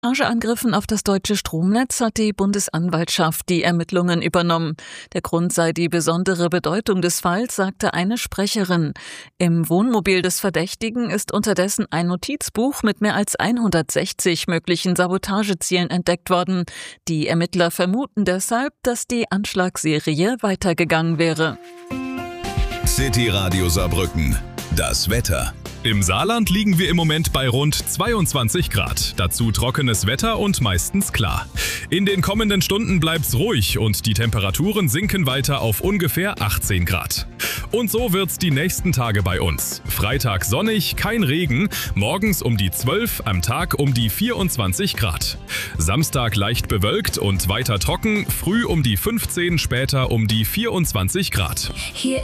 Sabotageangriffen auf das deutsche Stromnetz hat die Bundesanwaltschaft die Ermittlungen übernommen. Der Grund sei die besondere Bedeutung des Falls, sagte eine Sprecherin. Im Wohnmobil des Verdächtigen ist unterdessen ein Notizbuch mit mehr als 160 möglichen Sabotagezielen entdeckt worden. Die Ermittler vermuten deshalb, dass die Anschlagsserie weitergegangen wäre. City Radio Saarbrücken. Das Wetter. Im Saarland liegen wir im Moment bei rund 22 Grad. Dazu trockenes Wetter und meistens klar. In den kommenden Stunden bleibt's ruhig und die Temperaturen sinken weiter auf ungefähr 18 Grad. Und so wird's die nächsten Tage bei uns. Freitag sonnig, kein Regen, morgens um die 12, am Tag um die 24 Grad. Samstag leicht bewölkt und weiter trocken, früh um die 15, später um die 24 Grad. Hier